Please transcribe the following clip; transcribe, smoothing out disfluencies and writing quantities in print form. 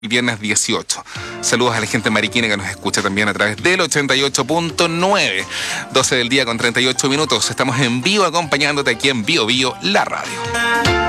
y viernes 18. Saludos a la gente mariquina que nos escucha también a través del 88.9. 12 del día con 38 minutos. Estamos en vivo acompañándote aquí en Bio Bio, la radio.